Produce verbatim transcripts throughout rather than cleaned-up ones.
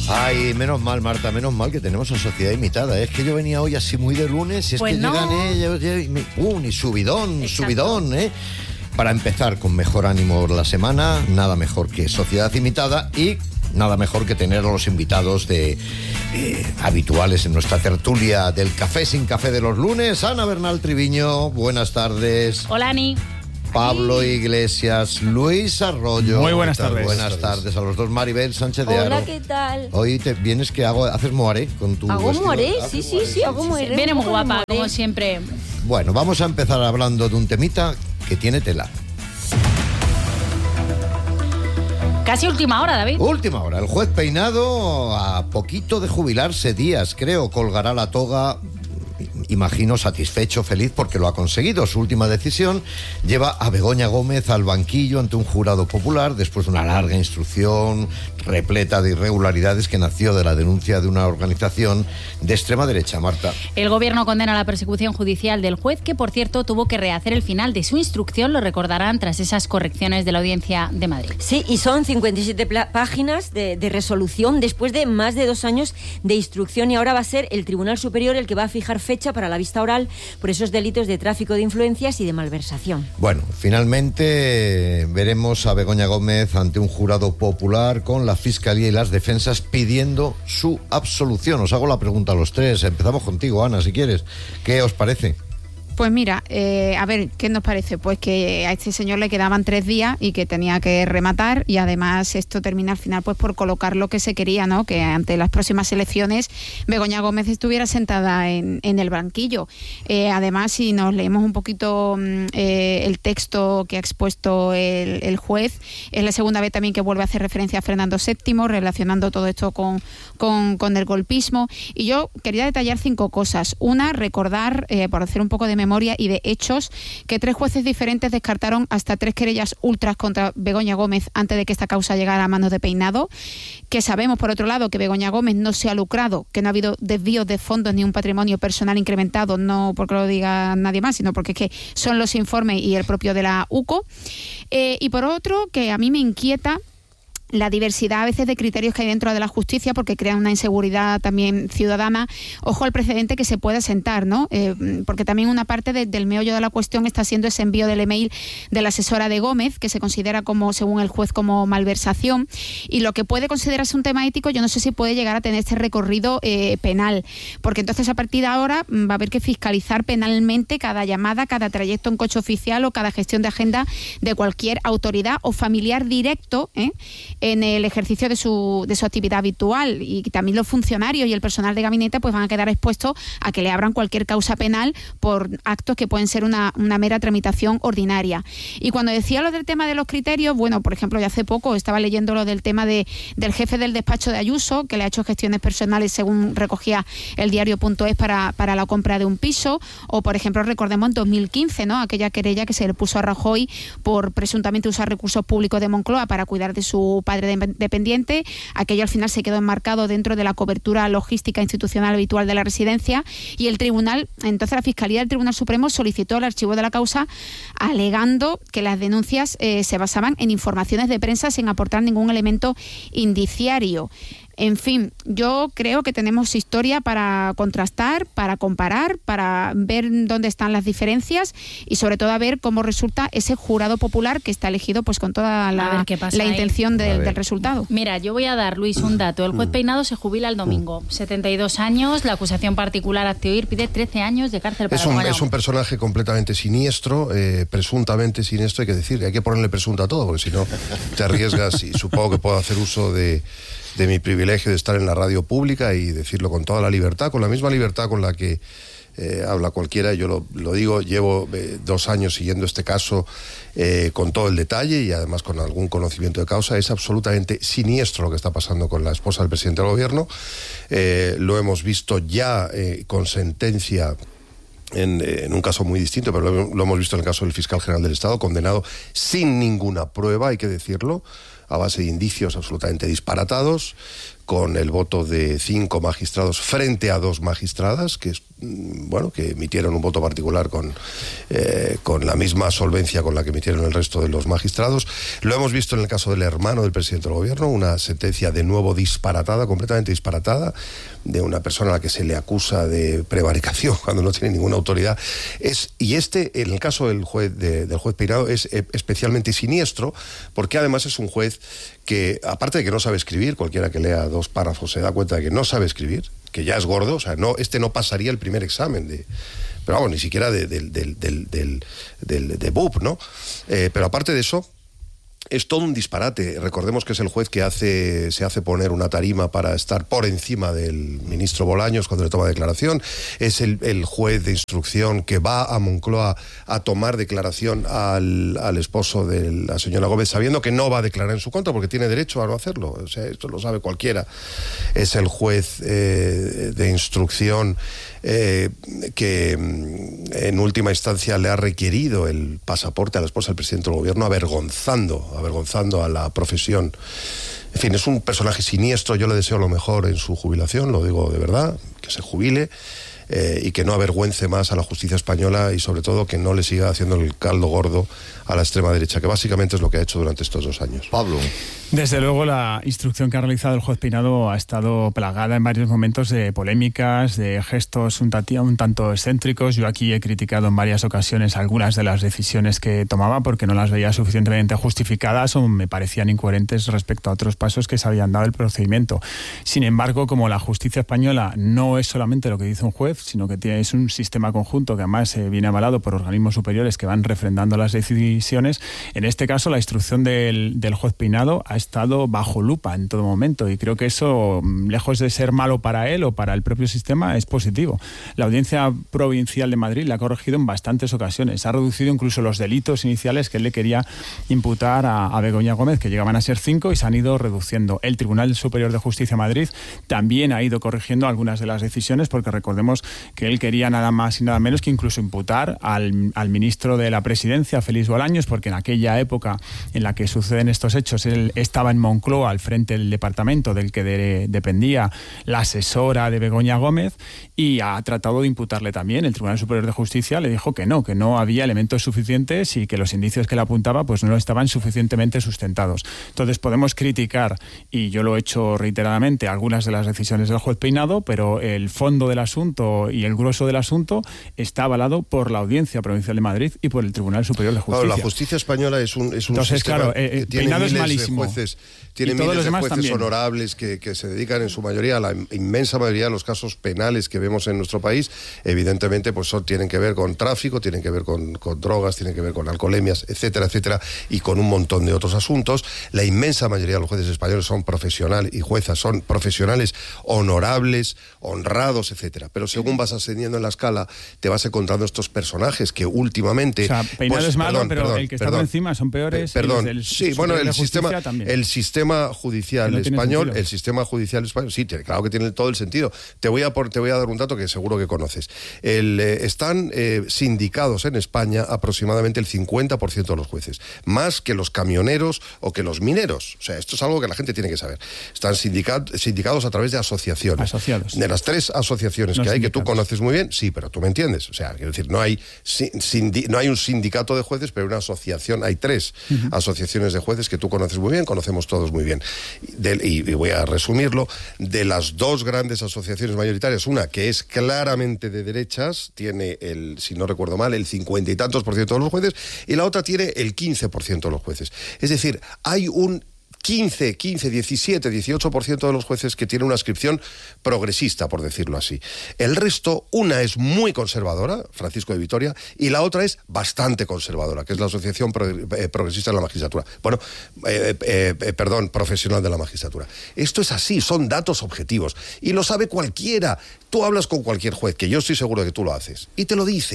Ay, menos mal, Marta, menos mal que tenemos a Sociedad Imitada. Es que yo venía hoy así muy de lunes y es pues que no. llegan ellos y me, ¡pum! Y subidón, Exacto. subidón, ¿eh? Para empezar con mejor ánimo la semana, nada mejor que Sociedad Imitada y nada mejor que tener a los invitados de eh, habituales en nuestra tertulia del Café sin Café de los lunes. Ana Bernal Triviño, buenas tardes. Hola, Ani. Pablo Iglesias, Luis Arroyo. Muy buenas tardes. tardes. Buenas tardes a los dos. Maribel Sánchez de Aro. Hola, ¿qué tal? Hoy te vienes que hago, haces moaré con tu ¿Hago vestido? moaré? ¿Haces Sí, sí, moaré? sí, hago moaré. Viene un muy poco de guapa, moaré. como siempre. Bueno, vamos a empezar hablando de un temita que tiene tela. Casi última hora, David. Última hora. El juez Peinado, a poquito de jubilarse, días, creo, colgará la toga. Imagino satisfecho, feliz, porque lo ha conseguido. Su última decisión lleva a Begoña Gómez al banquillo ante un jurado popular después de una larga instrucción repleta de irregularidades que nació de la denuncia de una organización de extrema derecha. Marta. El gobierno condena la persecución judicial del juez, que por cierto tuvo que rehacer el final de su instrucción, lo recordarán, tras esas correcciones de la Audiencia de Madrid. Sí, y son cincuenta y siete pla- páginas de, de resolución después de más de dos años de instrucción, y ahora va a ser el Tribunal Superior el que va a fijar fecha para la vista oral por esos delitos de tráfico de influencias y de malversación. Bueno, finalmente eh, veremos a Begoña Gómez ante un jurado popular con la Fiscalía y las defensas pidiendo su absolución. Os hago la pregunta a los tres. Empezamos contigo, Ana, si quieres. ¿Qué os parece? Pues mira, eh, a ver, ¿qué nos parece? Pues que a este señor le quedaban tres días y que tenía que rematar, y además esto termina al final pues por colocar lo que se quería, ¿no? Que ante las próximas elecciones Begoña Gómez estuviera sentada en, en el banquillo. Eh, además, si nos leemos un poquito eh, el texto que ha expuesto el, el juez, es la segunda vez también que vuelve a hacer referencia a Fernando séptimo, relacionando todo esto con, con, con el golpismo. Y yo quería detallar cinco cosas. Una, recordar, eh, por hacer un poco de memoria y de hechos, que tres jueces diferentes descartaron hasta tres querellas ultras contra Begoña Gómez antes de que esta causa llegara a manos de Peinado, que sabemos, por otro lado, que Begoña Gómez no se ha lucrado, que no ha habido desvíos de fondos ni un patrimonio personal incrementado, no porque lo diga nadie más, sino porque es que son los informes y el propio de la U C O. Eh, y por otro, que a mí me inquieta la diversidad a veces de criterios que hay dentro de la justicia, porque crea una inseguridad también ciudadana. Ojo al precedente que se pueda sentar, ¿no? Eh, porque también una parte de, del meollo de la cuestión está siendo ese envío del email de la asesora de Gómez, que se considera como, según el juez, como malversación, y lo que puede considerarse un tema ético, yo no sé si puede llegar a tener este recorrido eh, penal, porque entonces a partir de ahora va a haber que fiscalizar penalmente cada llamada, cada trayecto en coche oficial o cada gestión de agenda de cualquier autoridad o familiar directo, ¿eh? en el ejercicio de su, de su actividad habitual, y también los funcionarios y el personal de gabinete pues van a quedar expuestos a que le abran cualquier causa penal por actos que pueden ser una, una mera tramitación ordinaria. Y cuando decía lo del tema de los criterios, bueno, por ejemplo, ya hace poco estaba leyendo lo del tema de, del jefe del despacho de Ayuso, que le ha hecho gestiones personales según recogía el diario punto es para, para la compra de un piso, o por ejemplo recordemos en dos mil quince, ¿no? Aquella querella que se le puso a Rajoy por presuntamente usar recursos públicos de Moncloa para cuidar de su padre dependiente. Aquello al final se quedó enmarcado dentro de la cobertura logística institucional habitual de la residencia, y el tribunal, entonces la Fiscalía del Tribunal Supremo solicitó el archivo de la causa alegando que las denuncias eh, se basaban en informaciones de prensa sin aportar ningún elemento indiciario. En fin, yo creo que tenemos historia para contrastar, para comparar, para ver dónde están las diferencias y sobre todo a ver cómo resulta ese jurado popular que está elegido pues con toda la, la intención de, del resultado. Mira, yo voy a dar, Luis, un dato. El juez Peinado se jubila el domingo. setenta y dos años, la acusación particular Actioir pide trece años de cárcel para es un, Begoña. es un personaje completamente siniestro, eh, presuntamente siniestro, hay que decir, hay que ponerle presunto a todo, porque si no te arriesgas, y supongo que puedo hacer uso de... de mi privilegio de estar en la radio pública y decirlo con toda la libertad, con la misma libertad con la que eh, habla cualquiera. Yo lo, lo digo, llevo eh, dos años siguiendo este caso eh, con todo el detalle y además con algún conocimiento de causa. Es absolutamente siniestro lo que está pasando con la esposa del presidente del gobierno. Eh, lo hemos visto ya eh, con sentencia En, en un caso muy distinto, pero lo, lo hemos visto en el caso del fiscal general del Estado, condenado sin ninguna prueba, hay que decirlo, a base de indicios absolutamente disparatados, con el voto de cinco magistrados frente a dos magistradas, que, bueno, que emitieron un voto particular con, eh, con la misma solvencia con la que emitieron el resto de los magistrados. Lo hemos visto en el caso del hermano del presidente del gobierno, una sentencia de nuevo disparatada, completamente disparatada, de una persona a la que se le acusa de prevaricación cuando no tiene ninguna autoridad. Es, y este, en el caso del juez, de, del juez Peinado, es eh, especialmente siniestro, porque además es un juez que, aparte de que no sabe escribir, cualquiera que lea dos párrafos se da cuenta de que no sabe escribir, que ya es gordo, o sea, no, este no pasaría el primer examen de... Pero vamos, ni siquiera de, de, de, de, de, de, de B U P, ¿no? Eh, pero aparte de eso, es todo un disparate. Recordemos que es el juez que hace, se hace poner una tarima para estar por encima del ministro Bolaños cuando le toma declaración. Es el, el juez de instrucción que va a Moncloa a tomar declaración al, al esposo de la señora Gómez, sabiendo que no va a declarar en su contra porque tiene derecho a no hacerlo. O sea, esto lo sabe cualquiera. Es el juez eh, de instrucción eh, que en última instancia le ha requerido el pasaporte a la esposa del presidente del gobierno, avergonzando avergonzando a la profesión. En fin, es un personaje siniestro. Yo le deseo lo mejor en su jubilación, lo digo de verdad, que se jubile eh, y que no avergüence más a la justicia española y sobre todo que no le siga haciendo el caldo gordo a la extrema derecha, que básicamente es lo que ha hecho durante estos dos años. Pablo. Desde luego, la instrucción que ha realizado el juez Peinado ha estado plagada en varios momentos de polémicas, de gestos un, tati- un tanto excéntricos. Yo aquí he criticado en varias ocasiones algunas de las decisiones que tomaba porque no las veía suficientemente justificadas o me parecían incoherentes respecto a otros pasos que se habían dado el procedimiento. Sin embargo, como la justicia española no es solamente lo que dice un juez, sino que tiene, es un sistema conjunto que además eh, viene avalado por organismos superiores que van refrendando las decisiones, en este caso la instrucción del, del juez Peinado ha estado bajo lupa en todo momento y creo que eso, lejos de ser malo para él o para el propio sistema, es positivo. La Audiencia Provincial de Madrid le ha corregido en bastantes ocasiones, ha reducido incluso los delitos iniciales que él le quería imputar a, a Begoña Gómez, que llegaban a ser cinco y se han ido reduciendo. El Tribunal Superior de Justicia de Madrid también ha ido corrigiendo algunas de las decisiones porque recordemos que él quería nada más y nada menos que incluso imputar al, al ministro de la Presidencia, Félix Bolaños, porque en aquella época en la que suceden estos hechos, él estaba en Moncloa al frente del departamento del que de, dependía la asesora de Begoña Gómez y ha tratado de imputarle también. El Tribunal Superior de Justicia le dijo que no, que no había elementos suficientes y que los indicios que le apuntaba pues no estaban suficientemente sustentados. Entonces podemos criticar, y yo lo he hecho reiteradamente, algunas de las decisiones del juez Peinado, pero el fondo del asunto y el grueso del asunto está avalado por la Audiencia Provincial de Madrid y por el Tribunal Superior de Justicia. Claro, la justicia española es un, es un Entonces, sistema claro, eh, que tiene Peinado miles es malísimo. de jueces, tiene Y todos miles los de demás jueces también. honorables que, que se dedican en su mayoría, la inmensa mayoría de los casos penales que vemos en nuestro país, evidentemente pues son, tienen que ver con tráfico, tienen que ver con, con drogas, tienen que ver con alcoholemias, etcétera, etcétera, y con un montón de otros asuntos. La inmensa mayoría de los jueces españoles son profesionales y juezas son profesionales honorables, honrados, etcétera. Pero según vas ascendiendo en la escala, te vas encontrando estos personajes que últimamente... O sea, Peinado pues, es malo, perdón, pero perdón, el que está perdón, por encima son peores. Pe- perdón, y los del sí, bueno, Superior el de sistema, Justicia también. el sistema judicial Que no tiene español, sentido. el sistema judicial español, sí, tiene- claro que tiene todo el sentido. Te voy a por, te voy a dar un dato que seguro que conoces. El, eh, están eh, sindicados en España aproximadamente el cincuenta por ciento de los jueces, más que los camioneros o que los mineros. O sea, esto es algo que la gente tiene que saber. Están sindica- sindicados a través de asociaciones. Asociados. De las tres asociaciones No que hay, que tú sindicatos. conoces muy bien, sí, pero tú me entiendes. O sea, quiero decir, no hay, sin- sindi- no hay un sindicato de jueces, pero una asociación, hay tres uh-huh. asociaciones de jueces que tú conoces muy bien, conocemos todos muy bien. De, y, y voy a resumirlo, de las dos grandes asociaciones mayoritarias, una que es claramente de derechas, tiene el, si no recuerdo mal, el cincuenta y tantos por ciento de los jueces, y la otra tiene el quince por ciento de los jueces. Es decir, hay un quince, quince, diecisiete, dieciocho por ciento de los jueces que tienen una adscripción progresista, por decirlo así. El resto, una es muy conservadora, Francisco de Vitoria, y la otra es bastante conservadora, que es la Asociación Progresista de la Magistratura. Bueno, eh, eh, eh, perdón, profesional de la magistratura. Esto es así, son datos objetivos, y lo sabe cualquiera. Tú hablas con cualquier juez, que yo estoy seguro de que tú lo haces, y te lo dice.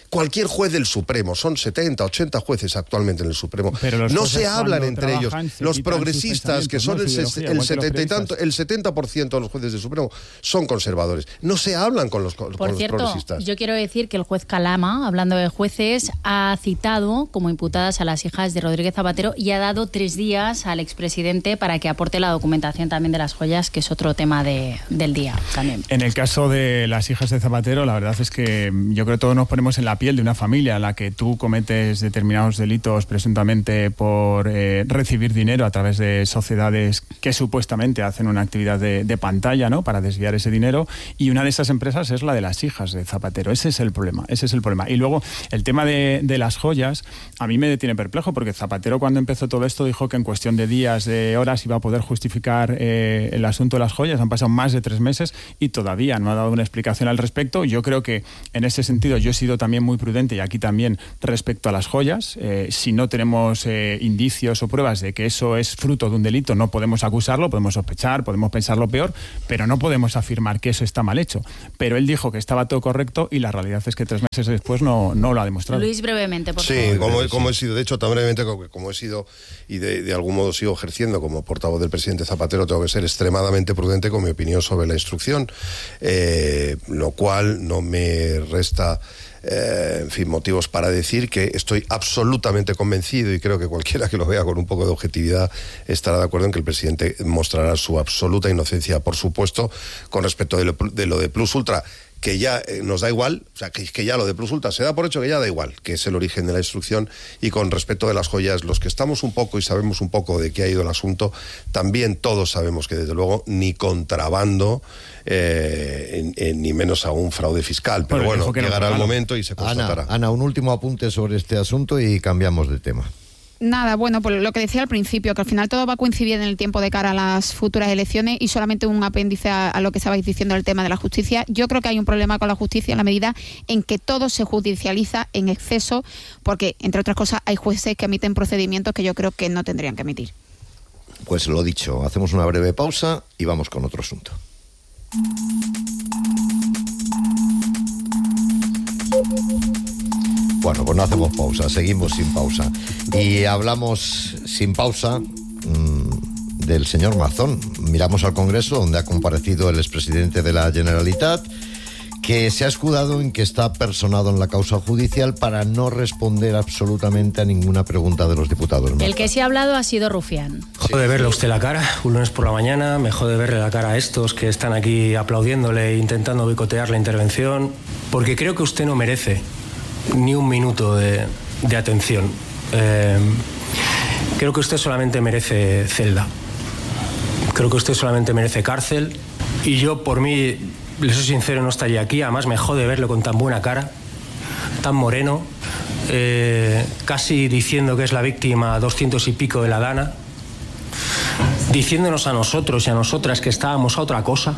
cualquier juez del Supremo, son setenta, ochenta jueces actualmente en el Supremo, no se hablan entre ellos. Los progresistas, que son el, el setenta y tanto, el setenta por ciento de los jueces del Supremo son conservadores. No se hablan con los, con Por los cierto, progresistas. Yo quiero decir que el juez Calama, hablando de jueces, ha citado como imputadas a las hijas de Rodríguez Zapatero y ha dado tres días al expresidente para que aporte la documentación también de las joyas, que es otro tema de, del día también. En el caso de las hijas de Zapatero, la verdad es que yo creo que todos nos ponemos en la piel de una familia en la que tú cometes determinados delitos presuntamente por eh, recibir dinero a través de sociedades que supuestamente hacen una actividad de, de pantalla, ¿no?, para desviar ese dinero, y una de esas empresas es la de las hijas de Zapatero. Ese es el problema, ese es el problema. Y luego, el tema de, de las joyas, a mí me tiene perplejo, porque Zapatero, cuando empezó todo esto, dijo que en cuestión de días, de horas, iba a poder justificar eh, el asunto de las joyas. Han pasado más de tres meses y todavía no ha dado una explicación al respecto. Yo creo que, en ese sentido, yo he sido también muy prudente, y aquí también, respecto a las joyas. Eh, si no tenemos eh, indicios o pruebas de que eso es fruto de un delito, no podemos acusarlo, podemos sospechar, podemos pensar lo peor, pero no podemos afirmar que eso está mal hecho. Pero él dijo que estaba todo correcto, y la realidad es que tres meses después no, no lo ha demostrado. Luis, brevemente, por sí, favor. Sí, como, como he sido, de hecho, tan brevemente como, como he sido, y de, de algún modo sigo ejerciendo como portavoz del presidente Zapatero, tengo que ser extremadamente prudente con mi opinión sobre la instrucción, eh, lo cual no me resta... Eh, en fin, motivos para decir que estoy absolutamente convencido, y creo que cualquiera que lo vea con un poco de objetividad estará de acuerdo en que el presidente mostrará su absoluta inocencia, por supuesto, con respecto de lo de, lo de Plus Ultra, que ya eh, nos da igual, o sea, que, que ya lo de Plus Ultra se da por hecho que ya da igual, que es el origen de la instrucción. Y con respecto de las joyas, los que estamos un poco y sabemos un poco de qué ha ido el asunto, también todos sabemos que, desde luego, ni contrabando, eh, en, en, ni menos aún fraude fiscal. Pero bueno, bueno llegará el momento y se constatará. Ana, Ana, un último apunte sobre este asunto y cambiamos de tema. Nada, bueno, pues lo que decía al principio, que al final todo va a coincidir en el tiempo de cara a las futuras elecciones, y solamente un apéndice a, a lo que estabais diciendo del tema de la justicia. Yo creo que hay un problema con la justicia en la medida en que todo se judicializa en exceso, porque, entre otras cosas, hay jueces que emiten procedimientos que yo creo que no tendrían que emitir. Pues lo dicho, hacemos una breve pausa y vamos con otro asunto. Bueno, pues no hacemos pausa, seguimos sin pausa. Y hablamos sin pausa mmm, del señor Mazón. Miramos al Congreso, donde ha comparecido el expresidente de la Generalitat, que se ha escudado en que está personado en la causa judicial para no responder absolutamente a ninguna pregunta de los diputados. El que sí ha hablado ha sido Rufián. Me jode verle a usted la cara, un lunes por la mañana, me jode verle la cara a estos que están aquí aplaudiéndole e intentando boicotear la intervención, porque creo que usted no merece ni un minuto de, de atención. Eh, creo que usted solamente merece celda. Creo que usted solamente merece cárcel. Y yo, por mí, le soy sincero, no estaría aquí. Además, me jode verlo con tan buena cara, tan moreno, eh, casi diciendo que es la víctima doscientos y pico de la Dana, diciéndonos a nosotros y a nosotras que estábamos a otra cosa.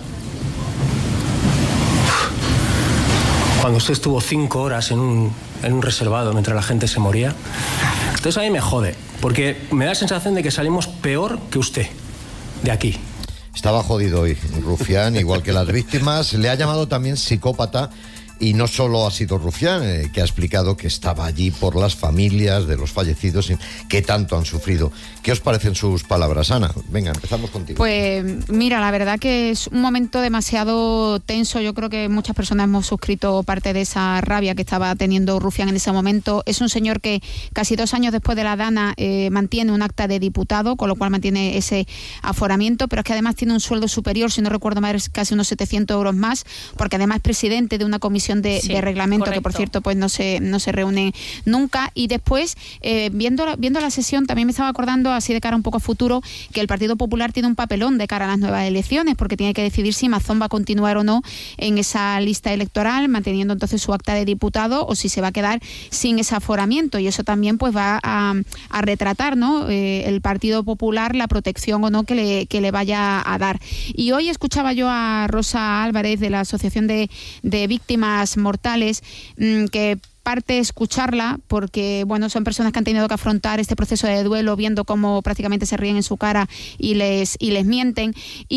Cuando usted estuvo cinco horas en un, en un reservado mientras la gente se moría. Entonces a mí me jode, porque me da la sensación de que salimos peor que usted de aquí. Estaba jodido hoy Rufián, igual que las víctimas. Le ha llamado también psicópata, y no solo ha sido Rufián, eh, que ha explicado que estaba allí por las familias de los fallecidos que tanto han sufrido. ¿Qué os parecen sus palabras, Ana? Venga, empezamos contigo. Pues mira, la verdad que es un momento demasiado tenso. Yo creo que muchas personas hemos suscrito parte de esa rabia que estaba teniendo Rufián en ese momento. Es un señor que casi dos años después de la Dana eh, mantiene un acta de diputado, con lo cual mantiene ese aforamiento, pero es que además tiene un sueldo superior, si no recuerdo mal, es casi unos setecientos euros más, porque además es presidente de una comisión De, sí, de reglamento, correcto, que por cierto pues no se no se reúne nunca. Y después eh, viendo, la, viendo la sesión también me estaba acordando, así de cara un poco a futuro, que el Partido Popular tiene un papelón de cara a las nuevas elecciones, porque tiene que decidir si Mazón va a continuar o no en esa lista electoral, manteniendo entonces su acta de diputado, o si se va a quedar sin ese aforamiento, y eso también pues va a, a retratar, ¿no?, eh, el Partido Popular, la protección o no que le, que le vaya a dar. Y hoy escuchaba yo a Rosa Álvarez, de la Asociación de, de Víctimas Mortales, que parte escucharla, porque bueno, son personas que han tenido que afrontar este proceso de duelo viendo cómo prácticamente se ríen en su cara y les y les mienten,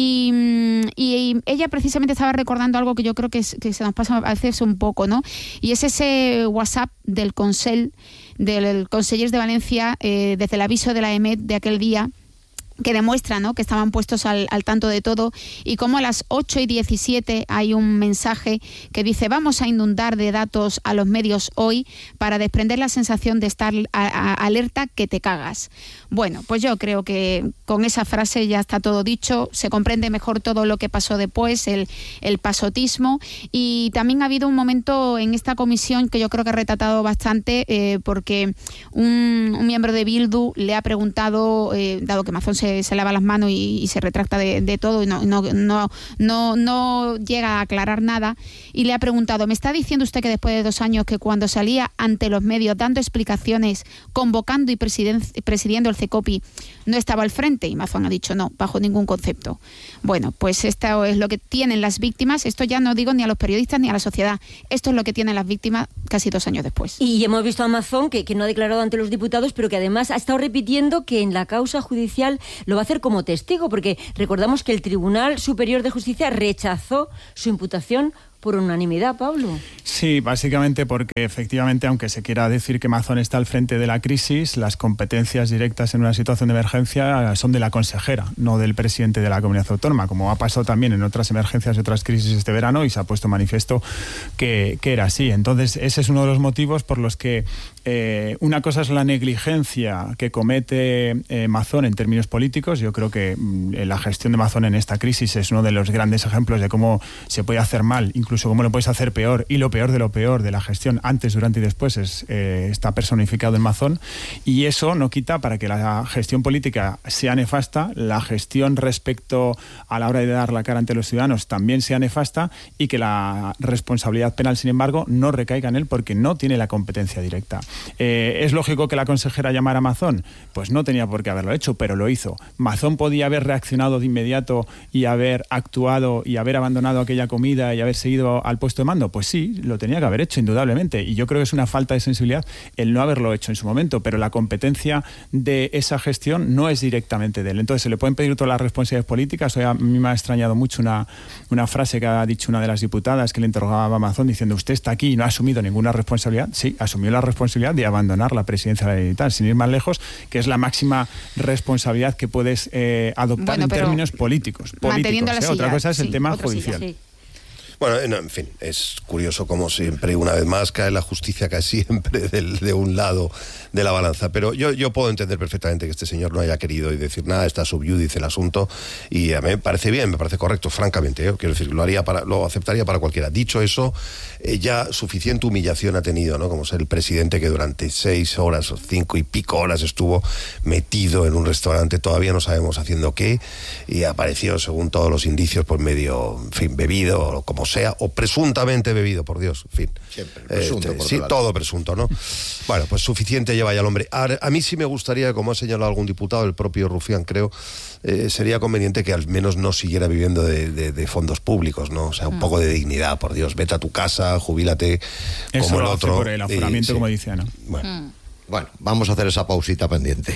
y, y ella precisamente estaba recordando algo que yo creo que, es, que se nos pasa a veces un poco, ¿no? Y es ese WhatsApp del Consell, del Consellers de Valencia, eh, desde el aviso de la E M E T de aquel día, que demuestra, ¿no?, que estaban puestos al, al tanto de todo, y como a las ocho y diecisiete hay un mensaje que dice: vamos a inundar de datos a los medios hoy para desprender la sensación de estar a, a, alerta que te cagas. Bueno, pues yo creo que con esa frase ya está todo dicho, se comprende mejor todo lo que pasó después, el, el pasotismo, y también ha habido un momento en esta comisión que yo creo que ha retratado bastante, eh, porque un, un miembro de Bildu le ha preguntado, eh, dado que Mazón se Se, se lava las manos y, y se retracta de, de todo y no, no, no, no, no llega a aclarar nada, y le ha preguntado: ¿me está diciendo usted que después de dos años que cuando salía ante los medios dando explicaciones, convocando y presidiendo el CECOPI, no estaba al frente? Y Mazón ha dicho: no, bajo ningún concepto. Bueno, pues esto es lo que tienen las víctimas. Esto ya no digo ni a los periodistas ni a la sociedad. Esto es lo que tienen las víctimas casi dos años después. Y hemos visto a Mazón que, que no ha declarado ante los diputados, pero que además ha estado repitiendo que en la causa judicial lo va a hacer como testigo, porque recordamos que el Tribunal Superior de Justicia rechazó su imputación por unanimidad, Pablo. Sí, básicamente porque efectivamente, aunque se quiera decir que Mazón está al frente de la crisis, las competencias directas en una situación de emergencia son de la consejera, no del presidente de la comunidad autónoma, como ha pasado también en otras emergencias y otras crisis este verano, y se ha puesto manifiesto que, que era así. Entonces, ese es uno de los motivos por los que eh, una cosa es la negligencia que comete eh, Mazón en términos políticos. Yo creo que eh, la gestión de Mazón en esta crisis es uno de los grandes ejemplos de cómo se puede hacer mal, incluso incluso cómo lo puedes hacer peor, y lo peor de lo peor de la gestión antes, durante y después es, eh, está personificado en Mazón, y eso no quita para que la gestión política sea nefasta, la gestión respecto a la hora de dar la cara ante los ciudadanos también sea nefasta, y que la responsabilidad penal, sin embargo, no recaiga en él porque no tiene la competencia directa. Eh, ¿Es lógico que la consejera llamara a Mazón? Pues no tenía por qué haberlo hecho, pero lo hizo. ¿Mazón podía haber reaccionado de inmediato y haber actuado y haber abandonado aquella comida y haber seguido al puesto de mando? Pues sí, lo tenía que haber hecho, indudablemente, y yo creo que es una falta de sensibilidad el no haberlo hecho en su momento, pero la competencia de esa gestión no es directamente de él. Entonces, ¿se le pueden pedir todas las responsabilidades políticas? Hoy a mí me ha extrañado mucho una, una frase que ha dicho una de las diputadas que le interrogaba a Mazón diciendo: usted está aquí y no ha asumido ninguna responsabilidad. Sí, asumió la responsabilidad de abandonar la presidencia de la Generalitat, sin ir más lejos, que es la máxima responsabilidad que puedes eh, adoptar bueno, en términos políticos. políticos ¿eh? Otra cosa es sí, el tema judicial. Sí, sí. Bueno, no, en fin, es curioso como siempre, una vez más, cae la justicia cae siempre del, de un lado de la balanza. Pero yo, yo puedo entender perfectamente que este señor no haya querido y decir nada, está sub iudice el asunto, y a mí me parece bien, me parece correcto, francamente, ¿eh? Quiero decir, lo haría para, lo aceptaría para cualquiera. Dicho eso, eh, ya suficiente humillación ha tenido, ¿no? Como ser el presidente que durante seis horas o cinco y pico horas estuvo metido en un restaurante, todavía no sabemos haciendo qué, y apareció, según todos los indicios, por medio, en fin, bebido, o como sea, o presuntamente bebido, por Dios, en fin. Siempre, presunto, este, sí, todo presunto, ¿no? Bueno, pues suficiente lleva ya el hombre. A, a mí sí me gustaría, como ha señalado algún diputado, el propio Rufián, creo, eh, sería conveniente que al menos no siguiera viviendo de, de, de fondos públicos, ¿no? O sea, un mm. poco de dignidad, por Dios, vete a tu casa, jubílate como Eso el lo otro. Hace por el aforamiento, y, como sí. dice Ana. Bueno. Mm. bueno, vamos a hacer esa pausita pendiente.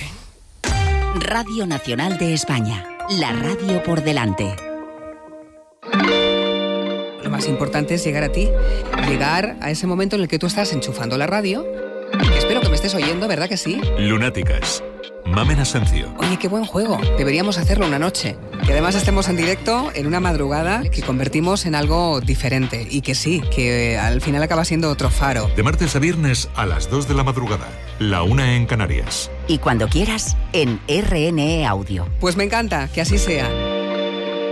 Radio Nacional de España, la radio por delante. Lo más importante es llegar a ti, llegar a ese momento en el que tú estás enchufando la radio. Que espero que me estés oyendo, ¿verdad que sí? Lunáticas. Mamen Asencio. Oye, qué buen juego. Deberíamos hacerlo una noche. Que además estemos en directo en una madrugada que convertimos en algo diferente. Y que sí, que al final acaba siendo otro faro. De martes a viernes a las dos de la madrugada. La una en Canarias. Y cuando quieras, en R N E Audio. Pues me encanta, que así sea.